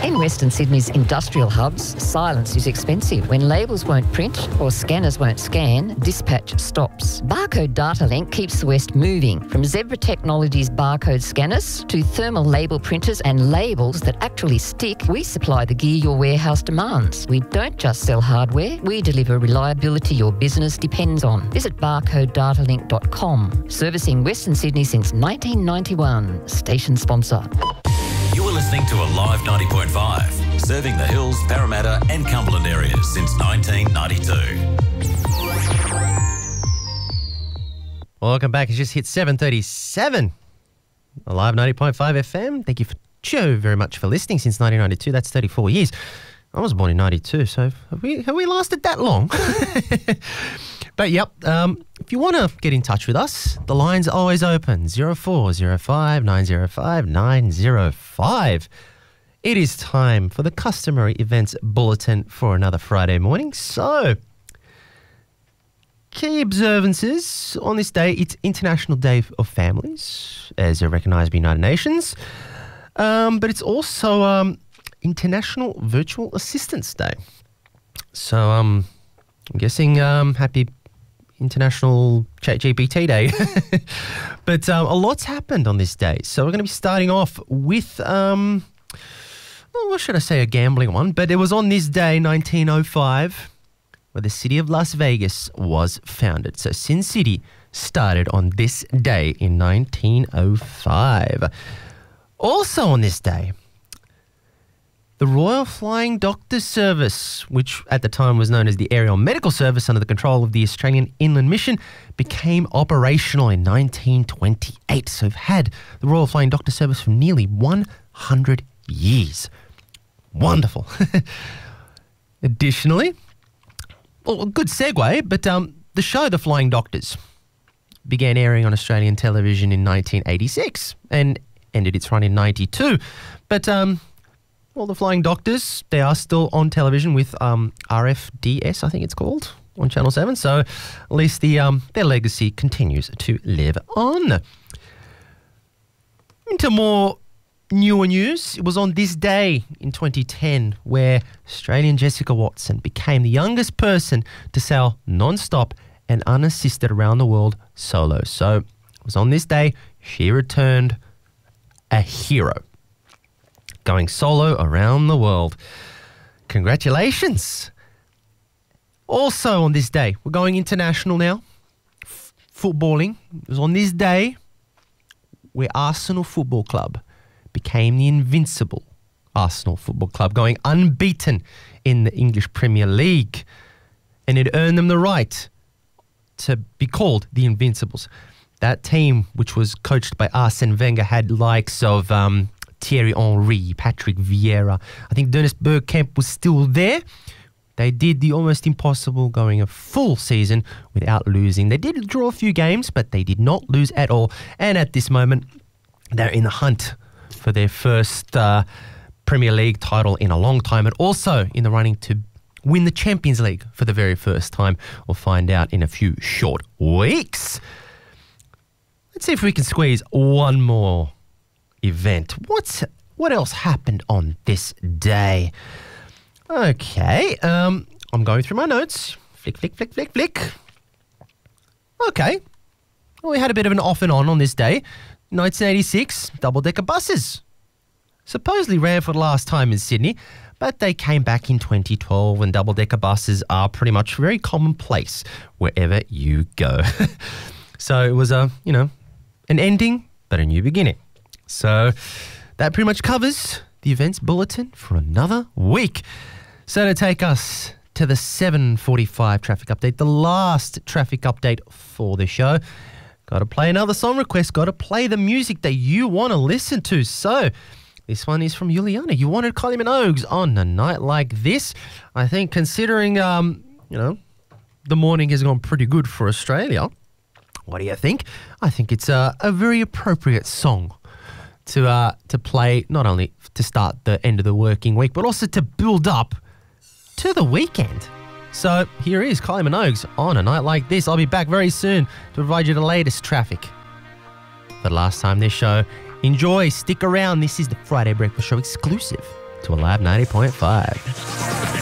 In Western Sydney's industrial hubs, silence is expensive. When labels won't print or scanners won't scan, dispatch stops. Barcode Data Link keeps the West moving. From Zebra Technologies barcode scanners to thermal label printers and labels that actually stick, we supply the gear your warehouse demands. We don't just sell hardware, we deliver reliability your business depends on. Visit barcodedatalink.com. Servicing Western Sydney since 1991. Station sponsor. You are listening to Alive 90.5, serving the Hills, Parramatta and Cumberland areas since 1992. Welcome back. It's just hit 7:37. Alive 90.5 FM. Thank you very much for listening since 1992. That's 34 years. I was born in 92, so have we lasted that long? But yep, if you want to get in touch with us, the line's always open, 0405 905 905. It is time for the customary events bulletin for another Friday morning. So, key observances on this day. It's International Day of Families, as recognised by the United Nations. But it's also International Virtual Assistance Day. So, I'm guessing happy International ChatGPT Day. But a lot's happened on this day. So we're going to be starting off with, what should I say, a gambling one. But it was on this day, 1905, where the city of Las Vegas was founded. So Sin City started on this day in 1905. Also on this day, the Royal Flying Doctor Service, which at the time was known as the Aerial Medical Service under the control of the Australian Inland Mission, became operational in 1928. So we've had the Royal Flying Doctor Service for nearly 100 years. Wonderful. Additionally, well, good segue, but the show The Flying Doctors began airing on Australian television in 1986 and ended its run in 92. But well, The Flying Doctors, they are still on television with RFDS, I think it's called, on Channel 7. So at least their legacy continues to live on. Into more newer news, it was on this day in 2010 where Australian Jessica Watson became the youngest person to sail non-stop and unassisted around the world solo. So it was on this day she returned a hero, going solo around the world. Congratulations. Also on this day, we're going international now. Footballing. It was on this day where Arsenal Football Club became the invincible Arsenal Football Club, going unbeaten in the English Premier League. And it earned them the right to be called the Invincibles. That team, which was coached by Arsene Wenger, had likes of Thierry Henry, Patrick Vieira. I think Dennis Bergkamp was still there. They did the almost impossible, going a full season without losing. They did draw a few games, but they did not lose at all. And at this moment, they're in the hunt for their first Premier League title in a long time, and also in the running to win the Champions League for the very first time. We'll find out in a few short weeks. Let's see if we can squeeze one more event. What else happened on this day? Okay, I'm going through my notes. Flick, flick, flick, flick, flick. Okay, well, we had a bit of an off and on this day. 1986, double-decker buses supposedly ran for the last time in Sydney, but they came back in 2012, and double-decker buses are pretty much very commonplace wherever you go. So it was an ending, but a new beginning. So that pretty much covers the events bulletin for another week. So to take us to the 7:45 traffic update, the last traffic update for the show. Got to play another song request. Got to play the music that you want to listen to. So this one is from Juliana. You wanted Kylie Minogue on a night like this. I think considering, the morning has gone pretty good for Australia. What do you think? I think it's a very appropriate song to play, not only to start the end of the working week, but also to build up to the weekend. So here is Kylie Minogue on a night like this. I'll be back very soon to provide you the latest traffic. For the last time this show, enjoy, stick around. This is the Friday Breakfast Show exclusive to Alive 90.5.